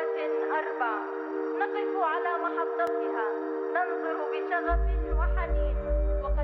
سنوات 4 نقف على محطتها، ننظر بشغف وحنين